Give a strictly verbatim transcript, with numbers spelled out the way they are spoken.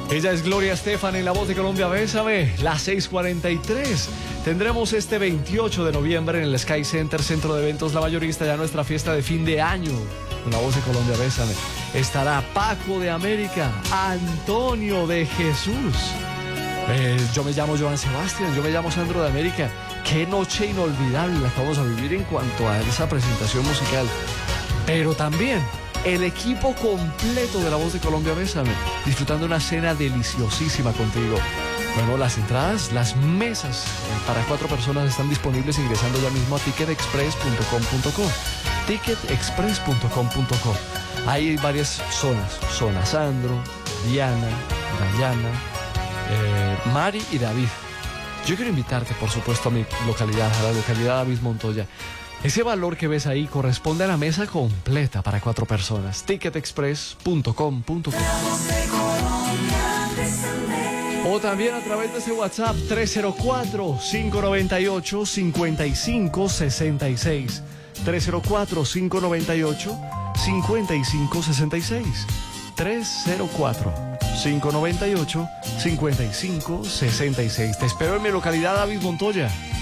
Ella es Gloria Estefan en La Voz de Colombia. Bésame, las seis cuarenta y tres. Tendremos este veintiocho de noviembre en el Sky Center, Centro de Eventos La Mayorista, ya nuestra fiesta de fin de año. En La Voz de Colombia, bésame. Estará Paco de América, Antonio de Jesús. Eh, yo me llamo Joan Sebastián, yo me llamo Sandro de América. Qué noche inolvidable la que vamos a vivir en cuanto a esa presentación musical. Pero también el equipo completo de La Voz de Colombia, bésame, disfrutando una cena deliciosísima contigo. Bueno, las entradas, las mesas eh, para cuatro personas están disponibles ingresando ya mismo a ticket express punto com punto co. ticket express punto com punto co. Hay varias zonas. Zona Sandro, Diana, Dayana, eh, Mari y David. Yo quiero invitarte, por supuesto, a mi localidad, a la localidad David Montoya. Ese valor que ves ahí corresponde a la mesa completa para cuatro personas. ticket express punto com punto co. O también a través de ese WhatsApp tres cero cuatro, cinco nueve ocho, cinco cinco seis seis. tres cero cuatro, cinco nueve ocho, cinco cinco seis seis. tres cero cuatro, cinco nueve ocho, cinco cinco seis seis. Te espero en mi localidad David Montoya.